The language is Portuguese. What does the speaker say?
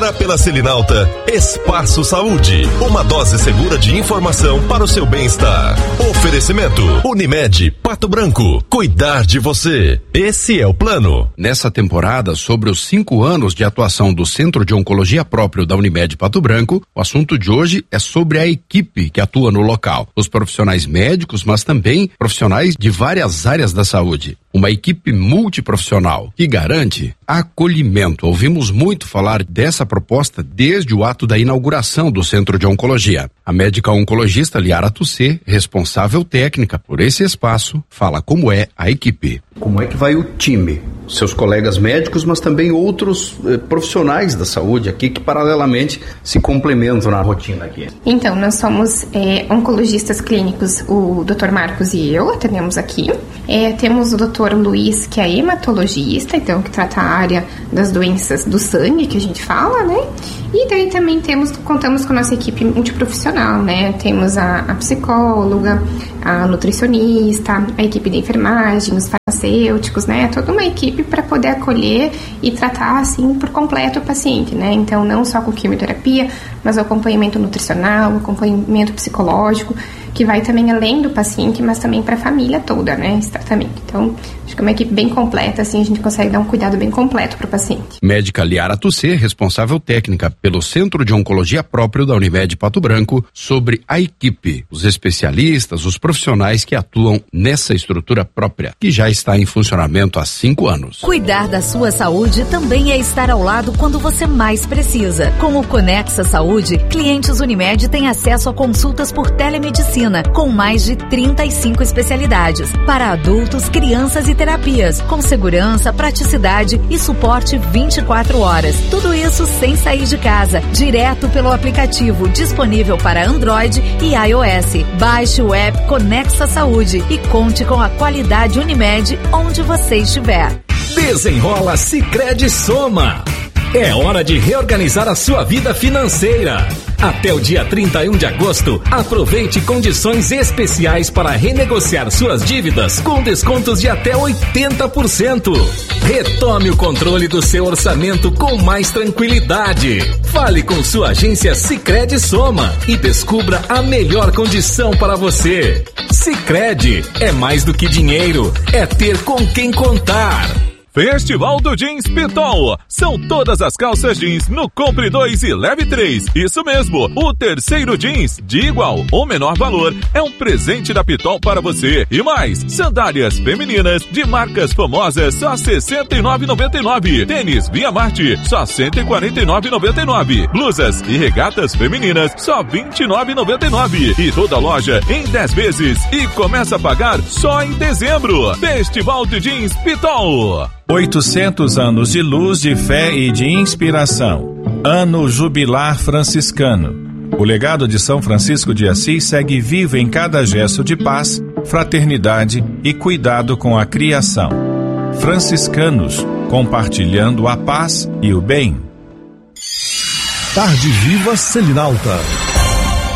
Agora pela Selinalta, Espaço Saúde, uma dose segura de informação para o seu bem-estar. Oferecimento Unimed Pato Branco, cuidar de você. Esse é o plano. Nessa temporada, sobre os 5 anos de atuação do Centro de Oncologia próprio da Unimed Pato Branco, o assunto de hoje é sobre a equipe que atua no local. Os profissionais médicos, mas também profissionais de várias áreas da saúde. Uma equipe multiprofissional que garante acolhimento. Ouvimos muito falar dessa proposta desde o ato da inauguração do Centro de Oncologia. A médica oncologista Liara Tussê, responsável técnica por esse espaço, fala como é a equipe. Como é que vai o time? Seus colegas médicos, mas também outros profissionais da saúde aqui que paralelamente se complementam na rotina aqui. Então, nós somos oncologistas clínicos, o Dr. Marcos e eu, atendemos aqui. Temos o Dr. Luiz, que é hematologista, então que trata a área das doenças do sangue, que a gente fala, né? E daí também contamos com a nossa equipe multiprofissional, né? Temos a psicóloga, a nutricionista, a equipe de enfermagem, os farmacêuticos, né? Toda uma equipe para poder acolher e tratar, assim, por completo o paciente, né? Então, não só com quimioterapia, mas o acompanhamento nutricional, o acompanhamento psicológico, que vai também além do paciente, mas também para a família toda, né? Esse tratamento. Então, acho que é uma equipe bem completa, assim, a gente consegue dar um cuidado bem completo para o paciente. Médica Liara Tussê, responsável técnica pelo Centro de Oncologia próprio da Unimed Pato Branco, sobre a equipe, os especialistas, os profissionais que atuam nessa estrutura própria, que já está em funcionamento há 5 anos. Cuidar da sua saúde também é estar ao lado quando você mais precisa. Com o Conexa Saúde, clientes Unimed têm acesso a consultas por telemedicina, com mais de 35 especialidades, para adultos, crianças e terapias, com segurança, praticidade e suporte 24 horas. Tudo isso sem sair de casa, direto pelo aplicativo disponível para Android e iOS. Baixe o app Conexa Saúde e conte com a qualidade Unimed onde você estiver. Desenrola Sicredi Soma. É hora de reorganizar a sua vida financeira. Até o dia 31 de agosto, aproveite condições especiais para renegociar suas dívidas com descontos de até 80%. Retome o controle do seu orçamento com mais tranquilidade. Fale com sua agência Sicredi Soma e descubra a melhor condição para você. Sicredi é mais do que dinheiro, é ter com quem contar. Festival do Jeans Pitol. São todas as calças jeans no Compre 2 e Leve 3. Isso mesmo, o terceiro jeans de igual ou menor valor é um presente da Pitol para você. E mais, sandálias femininas de marcas famosas só R$ 69,99. Tênis Via Marte só R$ 149,99. Blusas e regatas femininas só R$ 29,99. E toda loja em 10 vezes e começa a pagar só em dezembro. Festival do Jeans Pitol. 800 anos de luz, de fé e de inspiração. Ano Jubilar Franciscano. O legado de São Francisco de Assis segue vivo em cada gesto de paz, fraternidade e cuidado com a criação. Franciscanos, compartilhando a paz e o bem. Tarde Viva Selinalta.